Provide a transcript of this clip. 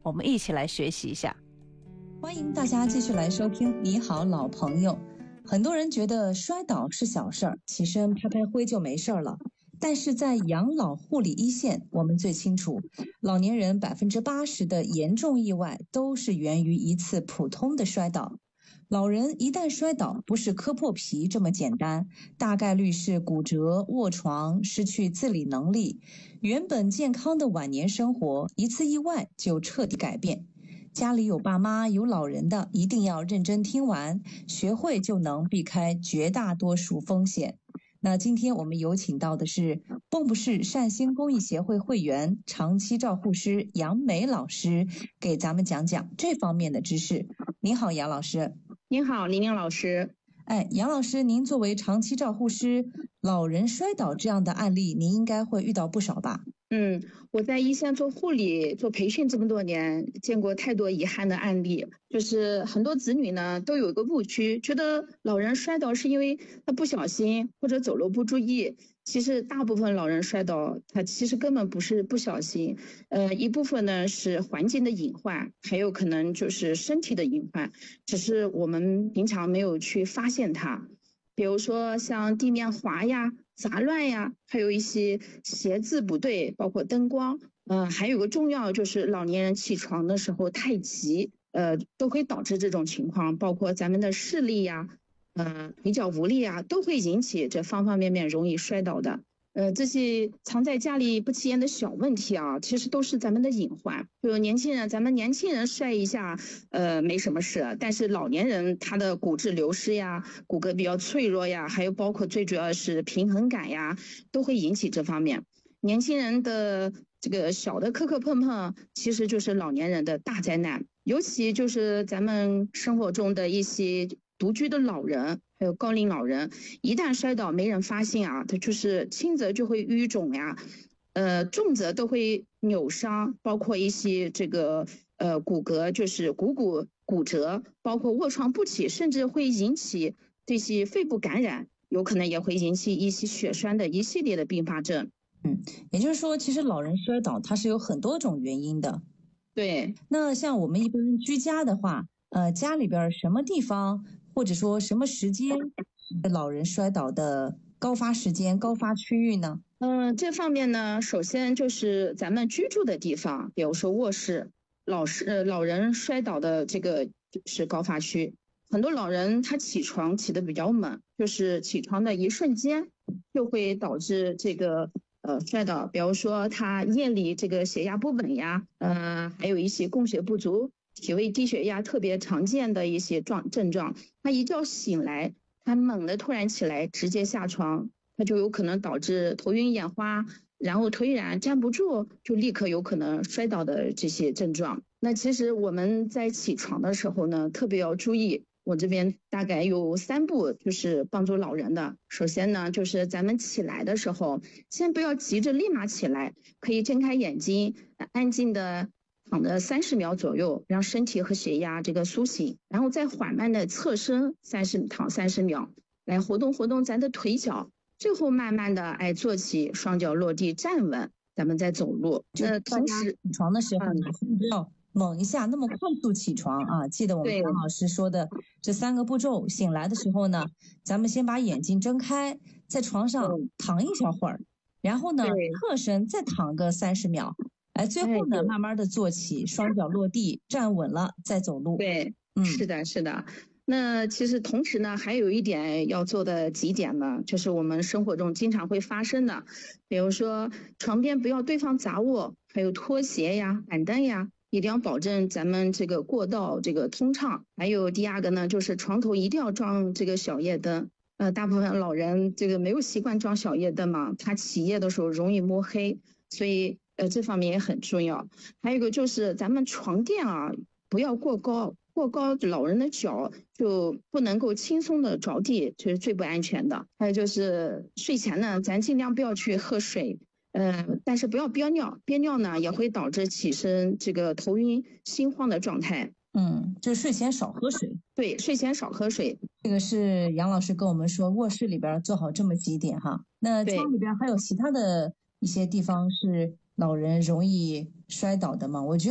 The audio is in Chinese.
我们一起来学习一下。 欢迎大家继续来收听你好老朋友。很多人觉得摔倒是小事儿，起身拍拍灰就没事了。但是在养老护理一线，我们最清楚，老年人80%的严重意外都是源于一次普通的摔倒。老人一旦摔倒，不是磕破皮这么简单，大概率是骨折、卧床、失去自理能力，原本健康的晚年生活，一次意外就彻底改变。家里有爸妈有老人的，一定要认真听完，学会就能避开绝大多数风险。那今天我们有请到的是蚌埠市善心公益协会会员、长期照护师杨梅老师，给咱们讲讲这方面的知识。你好，杨老师。 您好，玲玲老师。 杨老师，您作为长期照护师，老人摔倒这样的案例，您应该会遇到不少吧？ 我在一线做护理、做培训这么多年，见过太多遗憾的案例。就是很多子女呢都有一个误区，觉得老人摔倒是因为他不小心或者走路不注意。其实大部分老人摔倒，他其实根本不是不小心，一部分呢是环境的隐患，还有可能就是身体的隐患，只是我们平常没有去发现它。比如说像地面滑呀、杂乱呀，还有一些鞋子不对，包括灯光，还有个重要就是老年人起床的时候太急，都会导致这种情况，包括咱们的视力呀、腿脚无力呀，都会引起这方方面面容易摔倒的。这些藏在家里不起眼的小问题啊，其实都是咱们的隐患。就年轻人，咱们年轻人摔一下，没什么事，但是老年人他的骨质流失呀，骨骼比较脆弱呀，还有包括最主要的是平衡感呀，都会引起这方面。年轻人的这个小的磕磕碰碰，其实就是老年人的大灾难。尤其就是咱们生活中的一些独居的老人，还有高龄老人，一旦摔倒没人发现啊，他就是轻则就会淤肿呀，重则都会扭伤，包括一些这个骨骼就是骨折，包括卧床不起，甚至会引起这些肺部感染，有可能也会引起一些血栓的一系列的并发症。 也就是说，其实老人摔倒它是有很多种原因的。 对， 那像我们一般居家的话，家里边什么地方或者说什么时间老人摔倒的高发时间、高发区域呢？ 这方面呢，首先就是咱们居住的地方，比如说卧室，老人摔倒的这个是高发区。很多老人他起床起得比较猛，就是起床的一瞬间就会导致这个摔倒，比如说他夜里这个血压不稳呀，还有一些供血不足、体位低血压特别常见的一些症状。他一觉醒来，他猛地突然起来，直接下床，他就有可能导致头晕眼花，然后腿软站不住，就立刻有可能摔倒的这些症状。那其实我们在起床的时候呢，特别要注意。我这边大概有3步，就是帮助老人的。首先呢，就是咱们起来的时候，先不要急着立马起来，可以睁开眼睛，安静的躺着30秒左右，让身体和血压这个苏醒，然后再缓慢的侧身躺30秒，来活动活动咱的腿脚，最后慢慢的坐起，双脚落地站稳，咱们再走路。 同时起床的时候不要猛一下那么快速起床啊！记得我们杨老师说的这3个步骤。醒来的时候呢，咱们先把眼睛睁开，在床上躺一小会儿，然后呢侧身再躺个30秒，最后呢慢慢的坐起，双脚落地站稳了再走路。 对，是的是的。那其实同时呢，还有一点要做的几点呢，就是我们生活中经常会发生的，比如说床边不要堆放杂物，还有拖鞋呀、板凳呀，一定要保证咱们这个过道这个通畅。还有第2个呢，就是床头一定要装这个小夜灯。大部分老人这个没有习惯装小夜灯嘛，他起夜的时候容易摸黑，所以这方面也很重要。还有一个就是咱们床垫啊，不要过高，老人的脚就不能够轻松的着地，这是最不安全的。还有就是睡前呢，咱尽量不要去喝水，但是不要憋尿，憋尿呢也会导致起身这个头晕心慌的状态。 就睡前少喝水。 对，睡前少喝水。 这个是杨老师跟我们说，卧室里边做好这么几点哈。那家里边还有其他的一些地方是老人容易摔倒的吗？我觉得